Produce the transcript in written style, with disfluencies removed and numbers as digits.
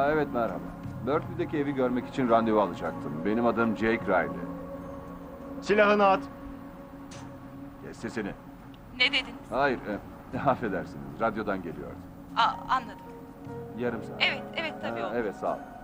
Evet merhaba. Berkeley'deki evi görmek için randevu alacaktım. Benim adım Jake Riley. Silahını at. Kes sesini. Ne dedin? Hayır, affedersiniz. Radyodan geliyordu. Anladım. Yarım saat. Evet tabii oldu. Evet, sağ ol.